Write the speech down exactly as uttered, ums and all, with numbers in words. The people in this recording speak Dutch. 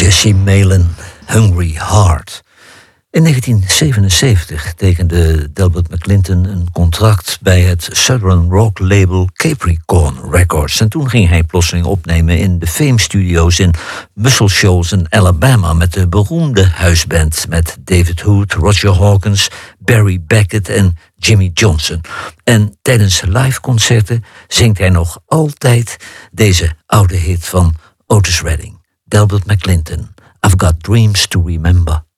Jesse Malin, Hungry Heart. In negentien zevenenzeventig tekende Delbert McClinton een contract bij het Southern rock label Capricorn Records. En toen ging hij plotseling opnemen in de Fame Studios in Muscle Shoals in Alabama met de beroemde huisband met David Hood, Roger Hawkins, Barry Beckett en Jimmy Johnson. En tijdens liveconcerten zingt hij nog altijd deze oude hit van Otis Redding, Delbert McClinton, I've Got Dreams to Remember.